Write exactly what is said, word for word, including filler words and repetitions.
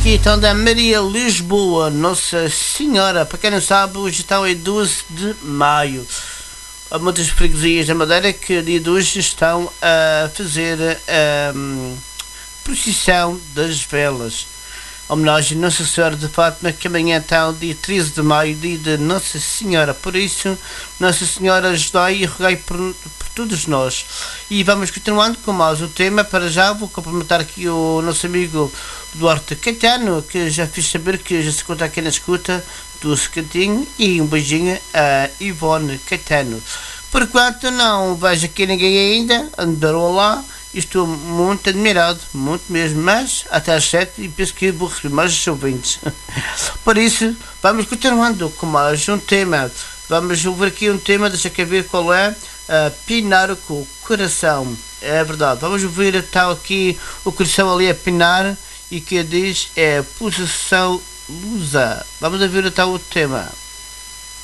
aqui então da Maria Lisboa, Nossa Senhora. Para quem não sabe, hoje então é doze de maio. Há muitas freguesias da Madeira que dia de hoje estão a fazer a um, procissão das velas. Homenagem a Nossa Senhora de Fátima, que amanhã está o dia treze de maio, dia de Nossa Senhora. Por isso, Nossa Senhora, ajudai e rogai por, por todos nós. E vamos continuando com mais um tema. Para já vou cumprimentar aqui o nosso amigo Duarte Caetano, que já fiz saber que já se conta aqui na escuta do Secantinho. E um beijinho a Ivone Caetano. Por enquanto não vejo aqui ninguém ainda, andaram lá. Estou muito admirado, muito mesmo, mas até às sete e penso que vou receber mais ouvintes. Por isso, vamos continuando com mais um tema. Vamos ouvir aqui um tema, deixa eu ver qual é. Uh, pinar com o coração. É verdade, vamos ouvir então aqui o coração ali a pinar e que diz é possessão lusa. Vamos ouvir então o tema.